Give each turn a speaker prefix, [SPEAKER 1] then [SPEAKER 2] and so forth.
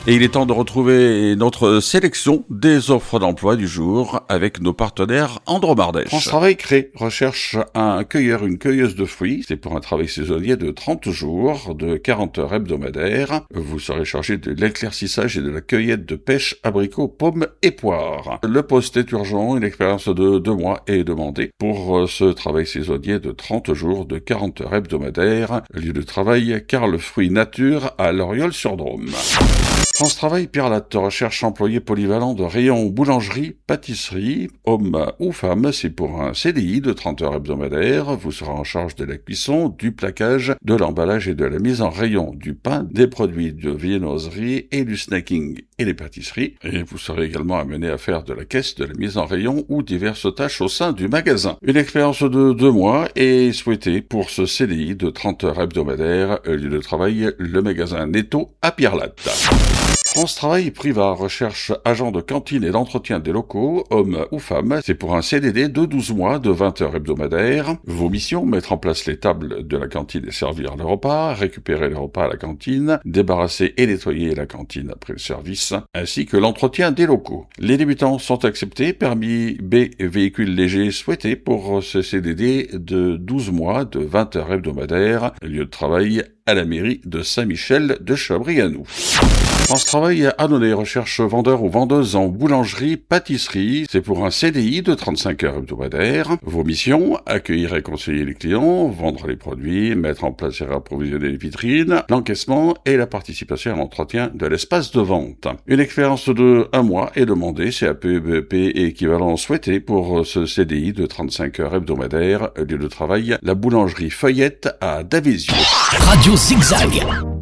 [SPEAKER 1] Et il est temps de retrouver notre sélection des offres d'emploi du jour avec nos partenaires Andromardèche.
[SPEAKER 2] France Travail crée, recherche un cueilleur, une cueilleuse de fruits. C'est pour un travail saisonnier de 30 jours, de 40 heures hebdomadaires. Vous serez chargé de l'éclaircissage et de la cueillette de pêche, abricots, pommes et poires. Le poste est urgent, une expérience de 2 mois est demandée pour ce travail saisonnier de 30 jours, de 40 heures hebdomadaires. Lieu de travail, Carl Fruits Nature à Loriol-sur-Drôme. France Travail Pirlate recherche employé polyvalent de rayon boulangerie, pâtisserie, homme ou femme. C'est pour un CDI de 30 heures hebdomadaires. Vous serez en charge de la cuisson, du plaquage, de l'emballage et de la mise en rayon du pain, des produits de viennoiserie et du snacking et des pâtisseries. Et vous serez également amené à faire de la caisse, de la mise en rayon ou diverses tâches au sein du magasin. Une expérience de 2 mois est souhaitée pour ce CDI de 30 heures hebdomadaires. Lieu de travail, le magasin Netto à Pirlate. France Travail Priva recherche agent de cantine et d'entretien des locaux, hommes ou femmes. C'est pour un CDD de 12 mois, de 20 heures hebdomadaires. Vos missions, mettre en place les tables de la cantine et servir les repas, récupérer les repas à la cantine, débarrasser et nettoyer la cantine après le service, ainsi que l'entretien des locaux. Les débutants sont acceptés, permis B véhicules légers souhaités pour ce CDD de 12 mois, de 20 heures hebdomadaires. Lieu de travail à la mairie de Saint-Michel de Chabrianou. France Travail Annonay recherche vendeur ou vendeuse en boulangerie, pâtisserie. C'est pour un CDI de 35 heures hebdomadaires. Vos missions, accueillir et conseiller les clients, vendre les produits, mettre en place et approvisionner les vitrines, l'encaissement et la participation à l'entretien de l'espace de vente. Une expérience de 1 mois est demandée, CAP, BEP et équivalent souhaité pour ce CDI de 35 heures hebdomadaires. Lieu de travail, la boulangerie Feuillette à Davézieux.
[SPEAKER 3] Radio Zigzag.